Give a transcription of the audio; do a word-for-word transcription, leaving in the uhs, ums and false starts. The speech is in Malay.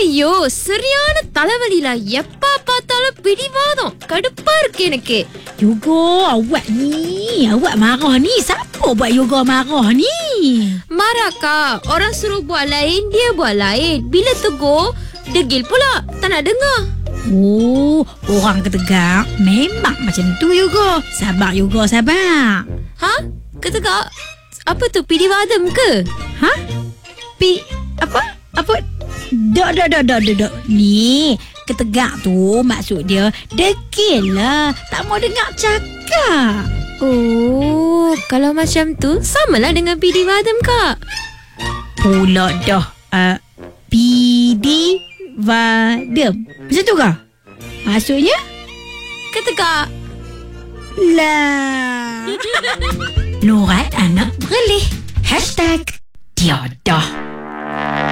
ஐயோ, சரியான தலைவலில. எப்ப பார்த்தாலும் பிடிவாதம். கடுப்பா இருக்கு எனக்கு. Yoga awak ni. Awak marah ni. Siapa buat yoga marah ni? Marah kak. Orang suruh buat lain, dia buat lain. Bila tegur, degil pula. Tak nak dengar. Oh, orang ketegak memang macam tu yoga. Sabar yoga, sabar. Ha? Ketegak? Apa tu, pidiwadam ke? Ha? Pi apa? Apa? Dok dok dok dok dok. Ni, ketegak tu maksud dia degil lah. Tak mau dengar cakap. Oh, kalau macam tu samalah dengan pidiwadam kak. Pula dah. Uh, pidiwadam. Macam tu kah? Maksudnya? Ketegak. Lah. Lorat anak berleh. Hashtag Tiada.